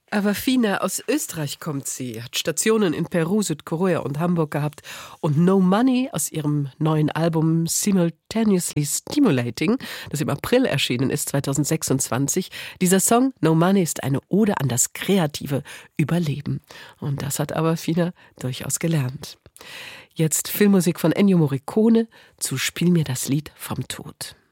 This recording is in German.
Aber Fina aus Österreich kommt sie, hat Stationen in Peru, Südkorea und Hamburg gehabt und No Money aus ihrem neuen Album Simultaneously Stimulating, das im April erschienen ist, 2026. Dieser Song No Money ist eine Ode an das kreative Überleben. Und das hat aber Fina durchaus gelernt. Jetzt Filmmusik von Ennio Morricone zu Spiel mir das Lied vom Tod.